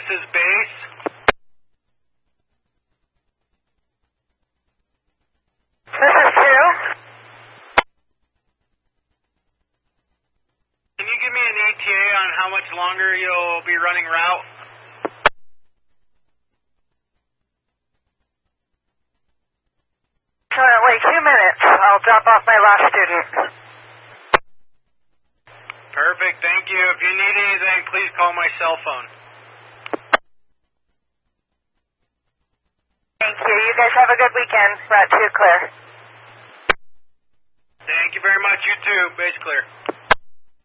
this is base. This is 2. Can you give me an ETA on how much longer you'll be running route? Currently 2 minutes. I'll drop off my last student. Perfect, thank you. If you need anything, please call my cell phone. Thank you. You guys have a good weekend. Route 2 clear. Thank you very much. You too. Base clear.